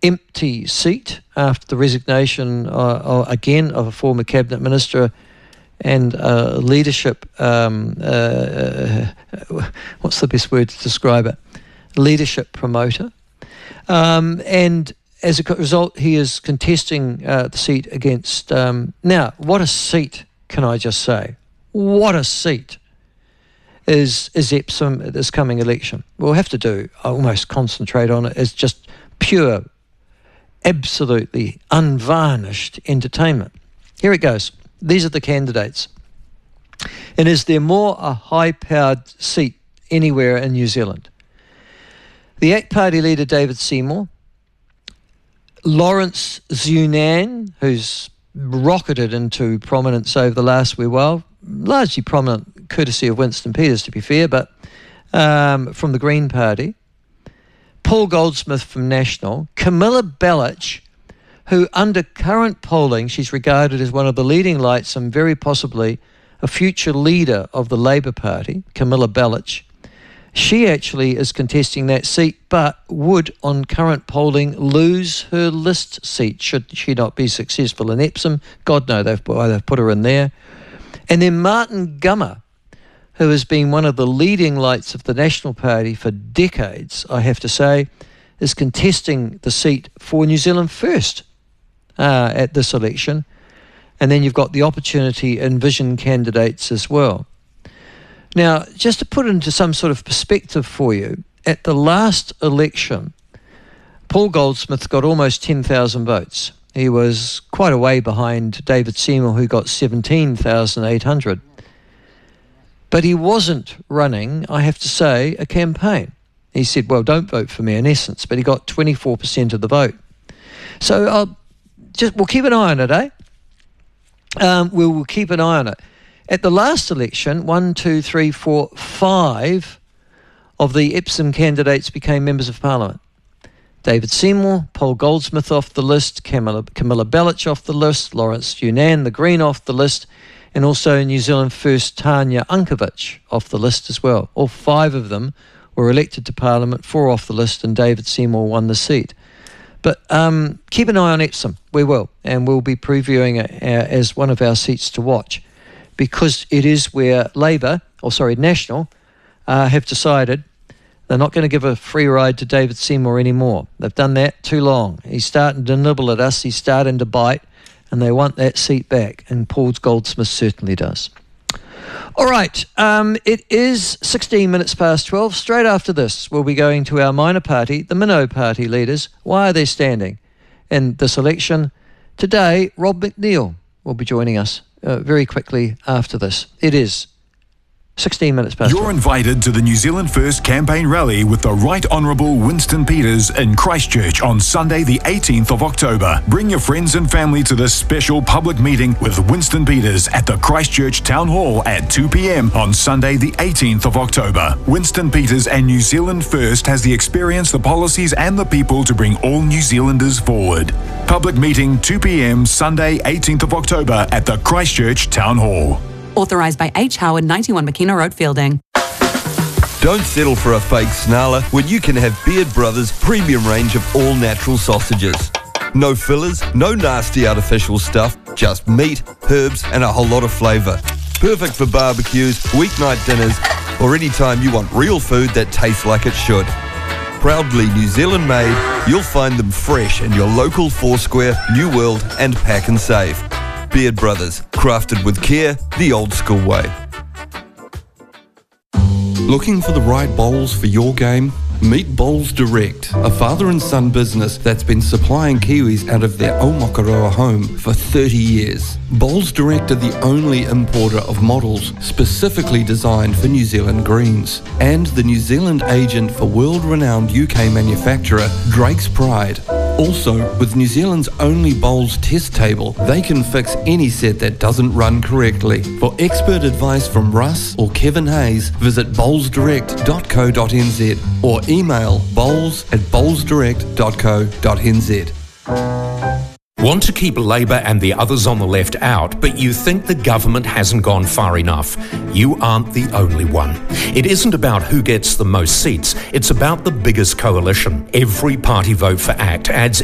empty seat after the resignation again of a former cabinet minister and leadership. What's the best word to describe it? Leadership promoter. And as a result, he is contesting the seat against... now, what a seat, can I just say? What a seat is Epsom at this coming election. We'll have to do, I almost concentrate on it as just pure, absolutely unvarnished entertainment. Here it goes. These are the candidates. And is there more a high-powered seat anywhere in New Zealand? The ACT Party leader, David Seymour, Lawrence Zhunan, who's rocketed into prominence over the last wee while, largely prominent courtesy of Winston Peters, to be fair, but from the Green Party, Paul Goldsmith from National, Camilla Bellich, who under current polling, she's regarded as one of the leading lights and very possibly a future leader of the Labour Party, Camilla Bellich. She actually is contesting that seat, but would, on current polling, lose her list seat should she not be successful in Epsom. God no, they've put her in there. And then Martin Gummer, who has been one of the leading lights of the National Party for decades, I have to say, is contesting the seat for New Zealand First at this election. And then you've got the Opportunity and Vision candidates as well. Now, just to put it into some sort of perspective for you, at the last election, Paul Goldsmith got almost 10,000 votes. He was quite a way behind David Seymour, who got 17,800. But he wasn't running, I have to say, a campaign. He said, well, don't vote for me in essence, but he got 24% of the vote. So we'll keep an eye on it, eh? We'll keep an eye on it. At the last election, 5 of the Epsom candidates became members of Parliament. David Seymour, Paul Goldsmith off the list, Camilla Bellich off the list, Lawrence Zhunan, the Green, off the list, and also New Zealand First Tanya Unkovich off the list as well. All 5 of them were elected to Parliament, 4 off the list, and David Seymour won the seat. But keep an eye on Epsom, we will, and we'll be previewing it as one of our seats to watch, because it is where National, have decided they're not going to give a free ride to David Seymour anymore. They've done that too long. He's starting to nibble at us, he's starting to bite, and they want that seat back, and Paul Goldsmith certainly does. All right, it is 16 minutes past 12. Straight after this, we'll be going to our minor party, the Minnow Party leaders. Why are they standing in this election? Today, Rob McNeil will be joining us very quickly after this. It is 16 minutes past. You're invited to the New Zealand First campaign rally with the Right Honourable Winston Peters in Christchurch on Sunday the 18th of October. Bring your friends and family to this special public meeting with Winston Peters at the Christchurch Town Hall at 2 p.m. on Sunday the 18th of October. Winston Peters and New Zealand First has the experience, the policies and the people to bring all New Zealanders forward. Public meeting 2 p.m. Sunday 18th of October at the Christchurch Town Hall. Authorised by H. Howard, 91 McKenna Road, Fielding. Don't settle for a fake snarler when you can have Beard Brothers' premium range of all-natural sausages. No fillers, no nasty artificial stuff, just meat, herbs and a whole lot of flavour. Perfect for barbecues, weeknight dinners, or any time you want real food that tastes like it should. Proudly New Zealand made, you'll find them fresh in your local Foursquare, New World and Pack and Save. Beard Brothers, crafted with care, the old school way. Looking for the right bowls for your game? Meet Bowls Direct, a father and son business that's been supplying Kiwis out of their Omakaroa home for 30 years. Bowls Direct are the only importer of models specifically designed for New Zealand greens, and the New Zealand agent for world-renowned UK manufacturer Drake's Pride. Also, with New Zealand's only bowls test table, they can fix any set that doesn't run correctly. For expert advice from Russ or Kevin Hayes, visit bowlsdirect.co.nz or email bowls@bowlsdirect.co.nz. Want to keep Labour and the others on the left out, but you think the government hasn't gone far enough? You aren't the only one. It isn't about who gets the most seats, it's about the biggest coalition. Every party vote for ACT adds